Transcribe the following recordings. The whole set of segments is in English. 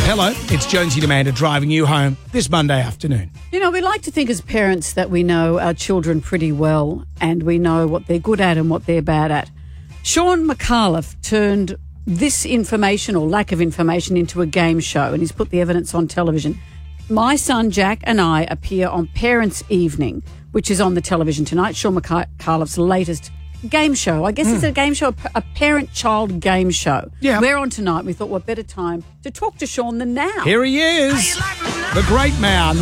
Hello, it's Jonesy and Amanda driving you home this Monday afternoon. You know, we like to think as parents that we know our children pretty well and we know what they're good at and what they're bad at. Sean McAuliffe turned this information or lack of information into a game show and he's put the evidence on television. My son Jack and I appear on Parents' Evening, which is on the television tonight. Sean McAuliffe's latest game show. I guess it's a game show, a parent-child game show. Yeah. We're on tonight. We thought what better time to talk to Sean than now. Here he is, the great man.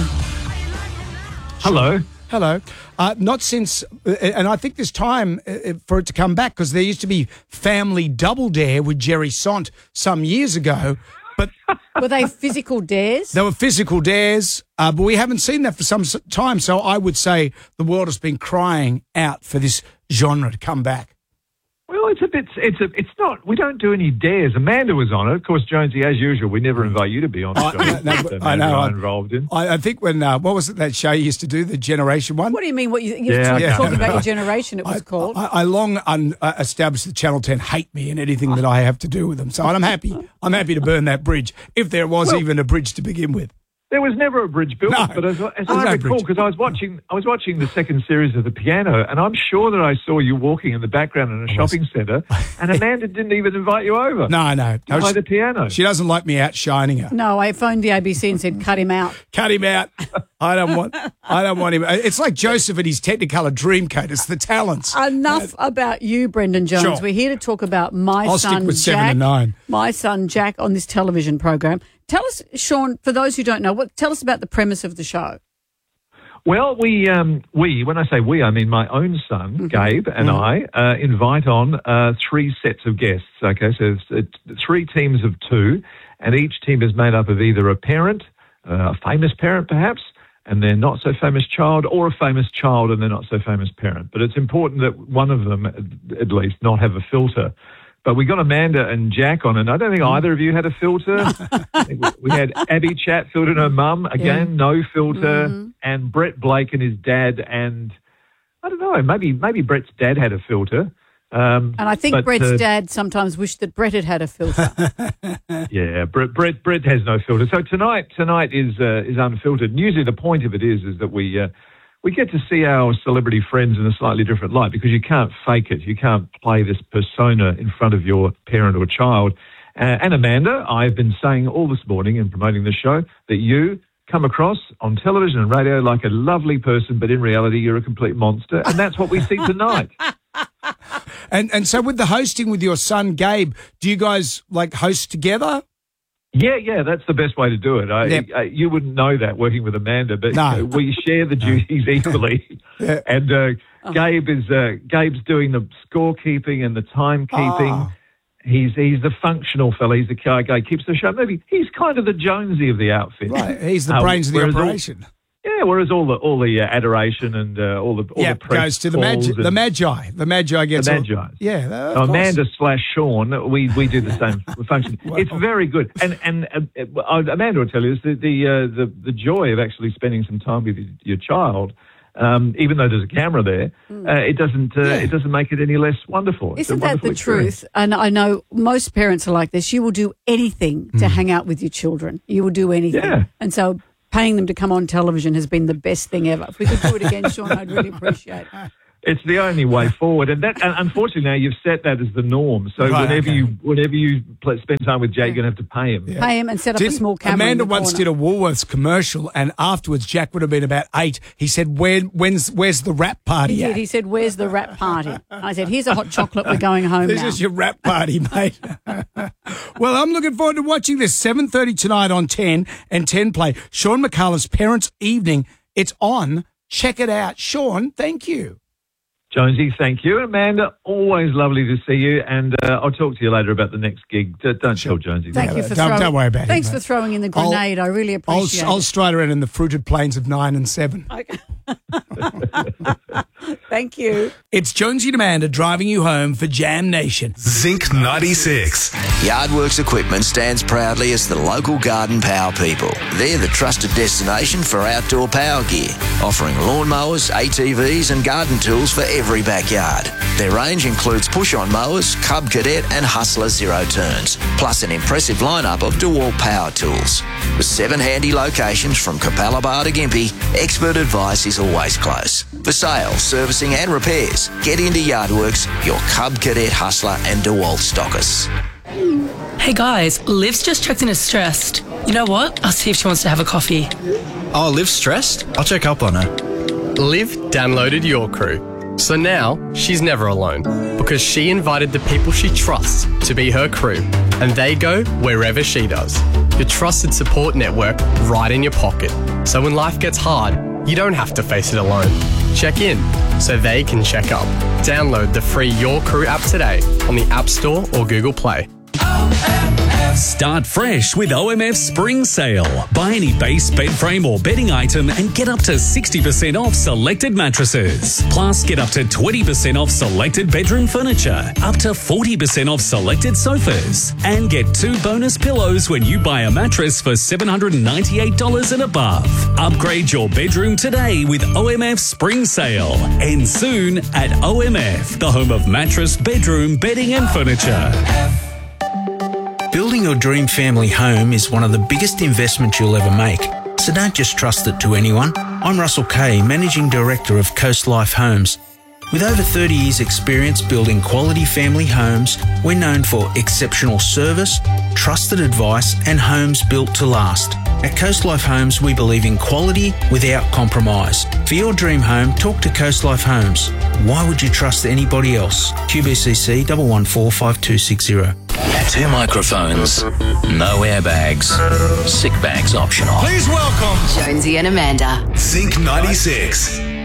Hello. Hello. Not since, and I think there's time for it to come back because there used to be Family Double Dare with Jerry Sant some years ago. But Were they physical dares? they were physical dares, but we haven't seen that for some time. So I would say the world has been crying out for this genre to come back. Well, it's not, we don't do any dares. Amanda was on it. Of course, Jonesy, as usual, we never invite you to be on the show. I know. I'm involved in. I think when, what was it, that show you used to do, the Generation one? What do you mean? What you're Yeah. talking about your generation, it was called. I long established that Channel 10 hate me and anything that I have to do with them. So I'm happy to burn that bridge, if there was even a bridge to begin with. There was never a bridge built, No, but as no I recall, bridge. because I was watching the second series of The Piano, and I'm sure that I saw you walking in the background in a shopping centre, and Amanda didn't even invite you over. No. To play the piano. She doesn't like me outshining her. No, I phoned the ABC and said, cut him out. Cut him out. I don't want him. It's like Joseph and his Technicolor Dreamcoat. It's the talents. Enough about you, Brendan Jones. Sure. We're here to talk about I'll son stick with Jack. 7 and 9. My son Jack on this television program. Tell us, Sean, for those who don't know, tell us about the premise of the show. Well, we, when I say we, I mean my own son, Gabe, and I invite on 3 sets of guests. Okay, so it's 3 teams of 2, and each team is made up of either a parent, a famous parent perhaps, and their not so famous child, or a famous child and their not so famous parent. But it's important that one of them, at least, not have a filter. But we got Amanda and Jack on, and I don't think either of you had a filter. I think we had Abby Chatfield and her mum, again, no filter, and Brett Blake and his dad, and I don't know, maybe Brett's dad had a filter. And I think Brett's dad sometimes wished that Brett had a filter. Yeah, Brett has no filter. So tonight is unfiltered. And usually the point of it is that we get to see our celebrity friends in a slightly different light because you can't fake it. You can't play this persona in front of your parent or child. And Amanda, I've been saying all this morning in promoting the show that you come across on television and radio like a lovely person, but in reality you're a complete monster. And that's what we see tonight. And so with the hosting with your son, Gabe, do you guys like host together? Yeah, that's the best way to do it. Yep. You wouldn't know that working with Amanda, but No. we share the duties equally. Yeah. And Gabe's doing the scorekeeping and the timekeeping. Oh. He's the functional fella. He's the guy keeps the show moving. He's kind of the Jonesy of the outfit. Right, he's the brains of the whereas operation. Whereas all the adoration and all the press goes to the calls Magi. The Magi. The Magi gets the all- Magi. Yeah, of course. Amanda / Sean, we do the same function. Well. It's very good, and Amanda will tell you is the joy of actually spending some time with your child. Even though there's a camera there, it doesn't make it any less wonderful. It's a Isn't that wonderful the experience. truth? And I know most parents are like this. You will do anything to hang out with your children. You will do anything. Yeah. And so paying them to come on television has been the best thing ever. If we could do it again, Sean, I'd really appreciate it. It's the only way forward, and unfortunately now you've set that as the norm. So Right, whenever okay. you spend time with Jake, you're going to have to pay him. Yeah. Pay him and set up a small camera. Amanda in the once corner. did a Woolworths commercial, and afterwards Jack would have been about 8. He said, where's the rap party He at? did. He said, "Where's the rap party?" I said, "Here's a hot chocolate. We're going home This now." is your rap party, mate. Well, I'm looking forward to watching this. 7:30 tonight on 10 and 10 Play. Sean McAuliffe's Parents' Evening. It's on. Check it out. Sean, thank you. Jonesy, thank you. Amanda, always lovely to see you, and I'll talk to you later about the next gig. Don't tell Jonesy. Thank you for Don't worry about it. Thanks mate. for throwing in the grenade. I really appreciate it. I'll stride around in the fruited plains of 9 and 7. Okay. Thank you. It's Jonesy and Amanda driving you home for Jam Nation. Zinc 96. Yardworks Equipment stands proudly as the local garden power people. They're the trusted destination for outdoor power gear, offering lawnmowers, ATVs and garden tools for every backyard. Their range includes push-on mowers, Cub Cadet and Hustler Zero Turns, plus an impressive lineup of DeWalt power tools. With 7 handy locations from Capalaba to Gympie, expert advice is always close. For sales, servicing and repairs, get into Yardworks, your Cub Cadet, Hustler and DeWalt stockers. Hey guys, Liv's just checked in as stressed. You know what? I'll see if she wants to have a coffee. Oh, Liv's stressed? I'll check up on her. Liv downloaded Your Crew. So now she's never alone because she invited the people she trusts to be her crew and they go wherever she does. Your trusted support network right in your pocket. So when life gets hard, you don't have to face it alone. Check in so they can check up. Download the free Your Crew app today on the App Store or Google Play. Start fresh with OMF Spring Sale. Buy any base bed frame or bedding item and get up to 60% off selected mattresses. Plus, get up to 20% off selected bedroom furniture, up to 40% off selected sofas, and get 2 bonus pillows when you buy a mattress for $798 and above. Upgrade your bedroom today with OMF Spring Sale. Ends soon at OMF, the home of mattress, bedroom, bedding and furniture. Building your dream family home is one of the biggest investments you'll ever make, so don't just trust it to anyone. I'm Russell Kay, Managing Director of Coast Life Homes. With over 30 years' experience building quality family homes, we're known for exceptional service, trusted advice and homes built to last. At Coast Life Homes, we believe in quality without compromise. For your dream home, talk to Coast Life Homes. Why would you trust anybody else? QBCC 1145260. 2 microphones, no airbags, sick bags optional. Please welcome Jonesy and Amanda. Zinc 96.